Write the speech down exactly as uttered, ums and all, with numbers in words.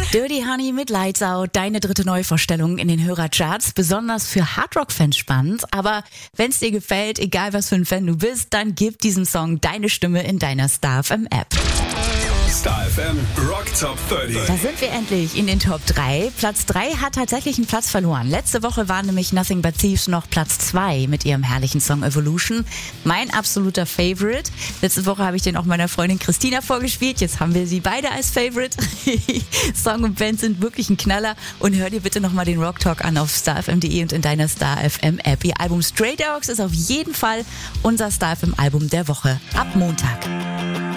Dirty Honey mit Lights Out, deine dritte Neuvorstellung in den Hörercharts. Besonders für Hardrock-Fans spannend. Aber wenn es dir gefällt, egal was für ein Fan du bist, dann gib diesem Song deine Stimme in deiner Star F M App. Star F M Rock Top dreißig. Da sind wir endlich in den Top drei. Platz drei hat tatsächlich einen Platz verloren. Letzte Woche war nämlich Nothing But Thieves noch Platz zwei mit ihrem herrlichen Song Evolution. Mein absoluter Favorite. Letzte Woche habe ich den auch meiner Freundin Christina vorgespielt. Jetzt haben wir sie beide als Favorite. Song und Band sind wirklich ein Knaller. Und hör dir bitte nochmal den Rock Talk an auf starfm punkt de und in deiner Star F M App. Ihr Album Stray Dogs ist auf jeden Fall unser Star F M Album der Woche. Ab Montag.